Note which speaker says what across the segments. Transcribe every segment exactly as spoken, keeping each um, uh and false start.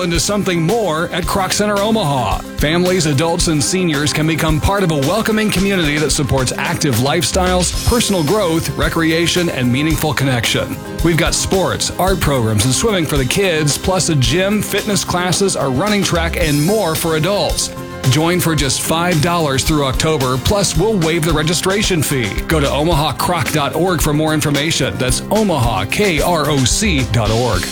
Speaker 1: grow into something more at Kroc Center Omaha. Families, adults, and seniors can become part of a welcoming community that supports active lifestyles, personal growth, recreation, and meaningful connection. We've got sports, art programs, and swimming for the kids, plus a gym, fitness classes, a running track, and more for adults. Join for just five dollars through October, plus we'll waive the registration fee. Go to omaha kroc dot org for more information. That's omaha kroc dot org.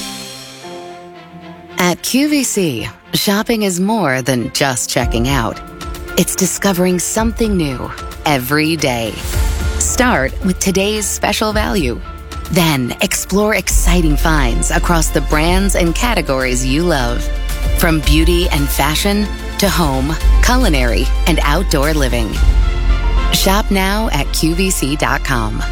Speaker 2: At Q V C, shopping is more than just checking out. It's discovering something new every day. Start with today's special value. Then explore exciting finds across the brands and categories you love. From beauty and fashion to home, culinary, and outdoor living. Shop now at Q V C dot com.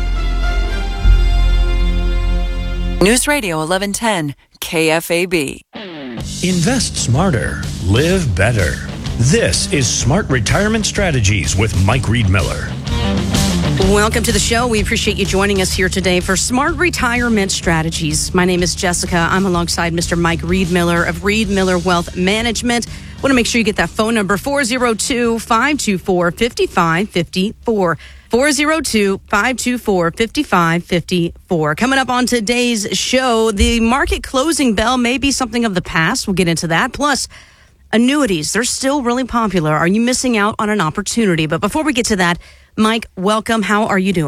Speaker 3: News Radio eleven ten, K F A B.
Speaker 4: Invest smarter. Live better. This is Smart Retirement Strategies with Mike Reed-Miller.
Speaker 5: Welcome to the show. We appreciate you joining us here today for Smart Retirement Strategies. My name is Jessica. I'm alongside Mister Mike Reed-Miller of Reed-Miller Wealth Management. Want to make sure you get that phone number, four oh two, five two four, five five five four. four oh two, five two four, five five five four. Coming up on today's show, the market closing bell may be something of the past. We'll get into that. Plus, annuities, they're still really popular. Are you missing out on an opportunity? But before we get to that, Mike, welcome. How are you doing?